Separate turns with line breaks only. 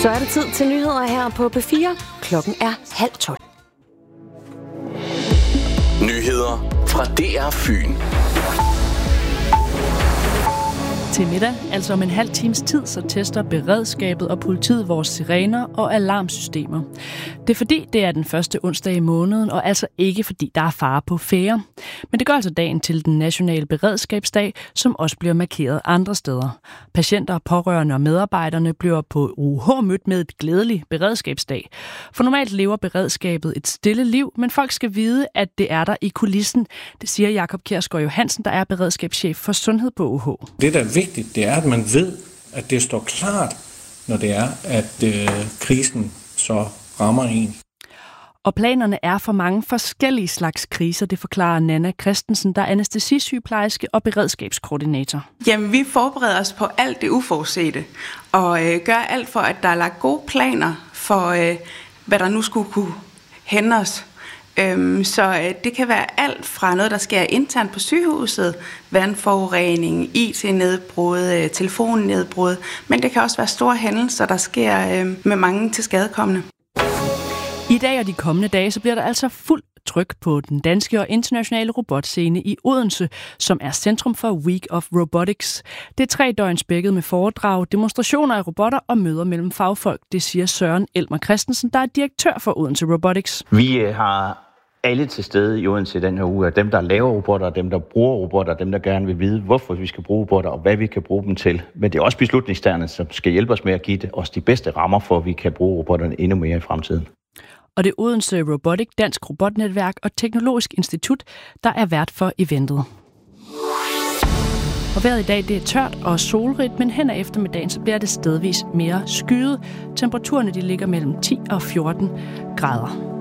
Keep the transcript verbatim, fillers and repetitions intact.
Så er det tid til nyheder her på P fire. Klokken er halv tolv.
Nyheder fra D R Fyn.
Til middag, altså om en halv times tid, så tester beredskabet og politiet vores sirener og alarmsystemer. Det er fordi, det er den første onsdag i måneden, og altså ikke fordi, der er fare på færre. Men det gør altså dagen til den nationale beredskabsdag, som også bliver markeret andre steder. Patienter, pårørende og medarbejderne bliver på U H mødt med et glædeligt beredskabsdag. For normalt lever beredskabet et stille liv, men folk skal vide, at det er der i kulissen. Det siger Jakob Kjærsgaard Johansen, der er beredskabschef for sundhed på U H.
Det, der er vigtigt, det er, at man ved, at det står klart, når det er, at øh, krisen så rammer en.
Og planerne er for mange forskellige slags kriser, det forklarer Nanna Christensen, der er anæstesisygeplejerske og beredskabskoordinator.
Jamen, vi forbereder os på alt det uforudsete, og øh, gør alt for, at der er lagt gode planer for, øh, hvad der nu skulle kunne hænde os. Øhm, så øh, det kan være alt fra noget, der sker internt på sygehuset, vandforurening, I T-nedbrud, øh, telefonnedbrud, men det kan også være store hændelser, der sker øh, med mange tilskadekomne.
I dag og de kommende dage, så bliver der altså fuld tryk på den danske og internationale robotscene i Odense, som er centrum for Week of Robotics. Det er tre døgn spækket med foredrag, demonstrationer af robotter og møder mellem fagfolk, det siger Søren Elmer Christensen, der er direktør for Odense Robotics.
Vi har alle til stede i Odense den her uge, dem der laver robotter, dem der bruger robotter, dem der gerne vil vide, hvorfor vi skal bruge robotter og hvad vi kan bruge dem til. Men det er også beslutningstagerne, som skal hjælpe os med at give os de bedste rammer for, at vi kan bruge robotterne endnu mere i fremtiden.
Og det er Odense Robotic, Dansk Robotnetværk og Teknologisk Institut, der er vært for eventet. Og vejret i dag, det er tørt og solrigt, men hen ad eftermiddagen, så bliver det stedvis mere skyet. Temperaturerne, de ligger mellem ti og fjorten grader.